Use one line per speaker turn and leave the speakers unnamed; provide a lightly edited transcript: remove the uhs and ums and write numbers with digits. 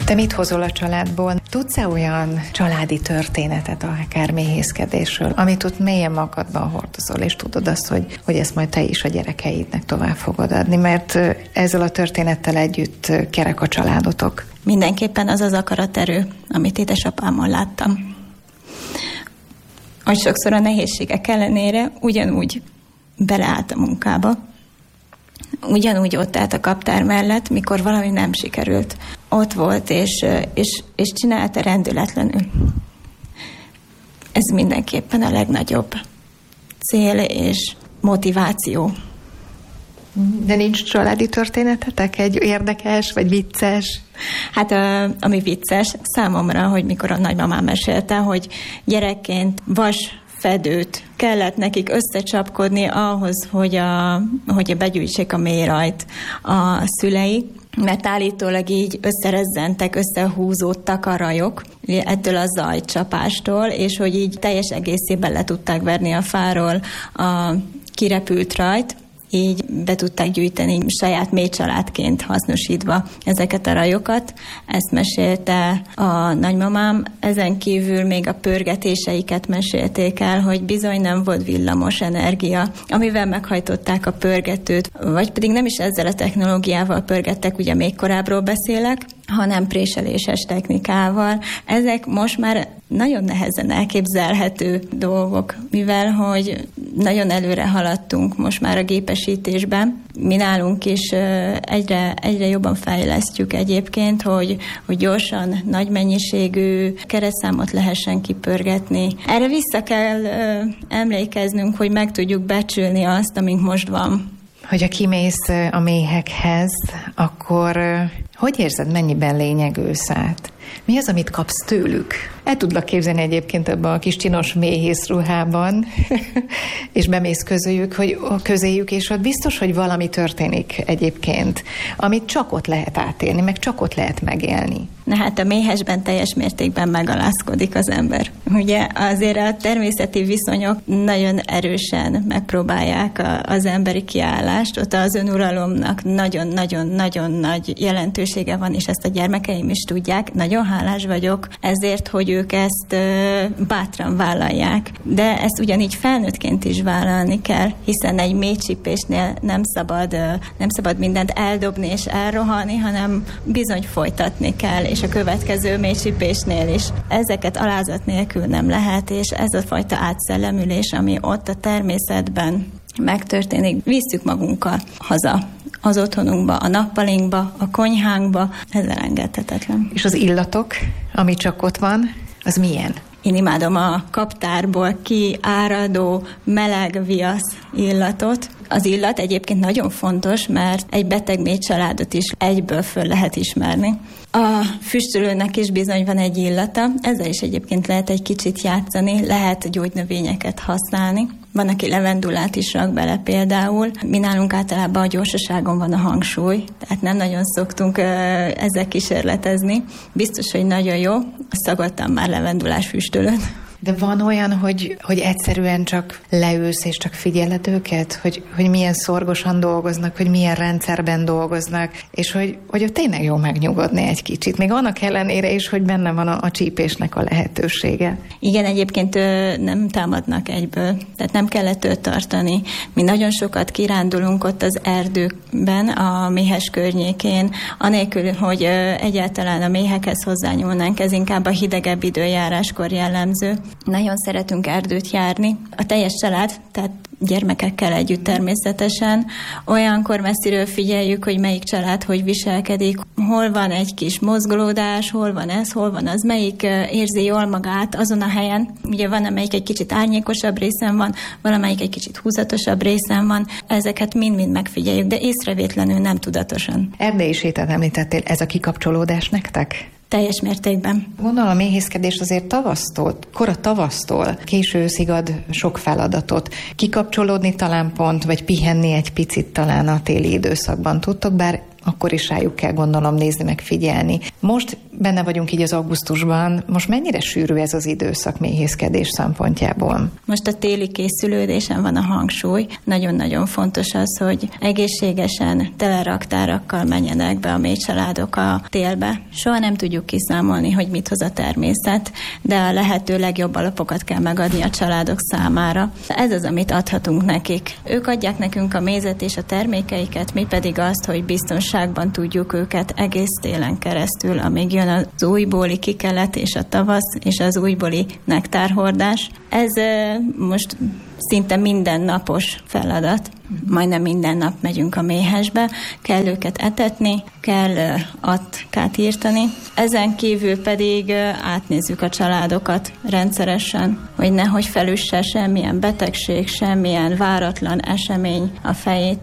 Te mit hozol a családból? Tudsz-e olyan családi történetet, akár méhészkedésről, amit ott mélyen magadban hordozol, és tudod azt, hogy ezt majd te is a gyerekeidnek tovább fogod adni, mert ezzel a történettel együtt kerek a családotok.
Mindenképpen az az akaraterő, amit édesapámon láttam. Hogy sokszor a nehézségek ellenére ugyanúgy beleállt a munkába, ugyanúgy ott állt a kaptár mellett, mikor valami nem sikerült. Ott volt, és csinálta rendületlenül. Ez mindenképpen a legnagyobb cél és motiváció.
De nincs családi történetetek? Egy érdekes vagy vicces?
Hát ami vicces számomra, hogy mikor a nagymamám mesélte, hogy gyerekként vasfedőt kellett nekik összecsapkodni ahhoz, hogy begyűjtsék a mélyrajt a szülei, mert állítólag így összerezzentek, összehúzódtak a rajok ettől a zajcsapástól, és hogy így teljes egészében le tudták verni a fáról a kirepült rajt, így be tudták gyűjteni saját méhcsaládként hasznosítva ezeket a rajokat. Ezt mesélte a nagymamám, ezen kívül még a pörgetéseiket mesélték el, hogy bizony nem volt villamos energia, amivel meghajtották a pörgetőt, vagy pedig nem is ezzel a technológiával pörgettek, ugye még korábbról beszélek, hanem préseléses technikával. Ezek most már nagyon nehezen elképzelhető dolgok, mivel hogy nagyon előre haladtunk most már a gépesítésben. Mi nálunk is egyre jobban fejlesztjük egyébként, hogy gyorsan, nagy mennyiségű keretszámot lehessen kipörgetni. Erre vissza kell emlékeznünk, hogy meg tudjuk becsülni azt, amink most van.
Hogyha kimész a méhekhez, akkor hogy érzed, mennyiben lényegülsz át? Mi az, amit kapsz tőlük? El tudlak képzelni egyébként ebben a kis csinos méhész ruhában, és bemész közéjük, és ott biztos, hogy valami történik egyébként, amit csak ott lehet átélni, meg csak ott lehet megélni.
Na hát a méhesben teljes mértékben megalázkodik az ember. Ugye azért a természeti viszonyok nagyon erősen megpróbálják az emberi kiállást, ott az önuralomnak nagyon-nagyon-nagyon nagy jelentősége van, és ezt a gyermekeim is tudják. Nagyon hálás vagyok ezért, hogy ők ezt bátran vállalják. De ezt ugyanígy felnőttként is vállalni kell, hiszen egy méhcsípésnél nem szabad mindent eldobni és elrohanni, hanem bizony folytatni kell, és a következő méhcsípésnél is. Ezeket alázat nélkül nem lehet, és ez a fajta átszellemülés, ami ott a természetben megtörténik, visszük magunkkal haza az otthonunkba, a nappalinkba, a konyhánkba, ez elengedhetetlen.
És az illatok, ami csak ott van, az milyen?
Én imádom a kaptárból kiáradó meleg viasz illatot. Az illat egyébként nagyon fontos, mert egy beteg méhcsaládot is egyből föl lehet ismerni. A füstölőnek is bizony van egy illata, ezzel is egyébként lehet egy kicsit játszani, lehet gyógynövényeket használni. Van, aki levendulát is rak bele például. Mi nálunk általában a gyorsaságon van a hangsúly, tehát nem nagyon szoktunk ezzel kísérletezni. Biztos, hogy nagyon jó. Szagoltam már levendulás füstölőt.
De van olyan, hogy egyszerűen csak leülsz és csak figyeled őket, hogy milyen szorgosan dolgoznak, hogy milyen rendszerben dolgoznak, és hogy ott tényleg jó megnyugodni egy kicsit, még annak ellenére is, hogy benne van a csípésnek a lehetősége.
Igen, egyébként nem támadnak egyből, tehát nem kellett őt tartani. Mi nagyon sokat kirándulunk ott az erdőkben, a méhes környékén, anélkül, hogy egyáltalán a méhekhez hozzányúlnánk, ez inkább a hidegebb időjáráskor jellemző. Nagyon szeretünk erdőt járni. A teljes család, tehát gyermekekkel együtt természetesen. Olyankor messziről figyeljük, hogy melyik család hogy viselkedik, hol van egy kis mozgolódás, hol van ez, hol van az, melyik érzi jól magát azon a helyen. Ugye van, amelyik egy kicsit árnyékosabb részen van, valamelyik egy kicsit húzatosabb részen van. Ezeket mind-mind megfigyeljük, de észrevétlenül, nem tudatosan.
Erdélyi sétát említettél, ez a kikapcsolódás nektek?
Teljes mértékben.
Gondolom a méhészkedés azért kora tavasztól késő őszig ad sok feladatot. Kikapcsolódni talán pont, vagy pihenni egy picit talán a téli időszakban tudtok, bár akkor is rájuk kell gondolom nézni, meg figyelni. Most benne vagyunk így az augusztusban, most mennyire sűrű ez az időszak méhészkedés szempontjából?
Most a téli készülődésen van a hangsúly. Nagyon-nagyon fontos az, hogy egészségesen, tele raktárakkal menjenek be a méhcsaládok a télbe. Soha nem tudjuk kiszámolni, hogy mit hoz a természet, de a lehető legjobb alapokat kell megadni a családok számára. Ez az, amit adhatunk nekik. Ők adják nekünk a mézet és a termékeiket, mi pedig azt, hogy biztonságban tudjuk őket egész télen keresztül, amíg jön az újbóli kikelet és a tavasz és az újbóli nektárhordás. Ez most szinte mindennapos feladat. Majdnem minden nap megyünk a méhesbe, kell őket etetni, kell atkát írtani. Ezen kívül pedig átnézzük a családokat rendszeresen, hogy nehogy felüsse semmilyen betegség, semmilyen váratlan esemény a fejét.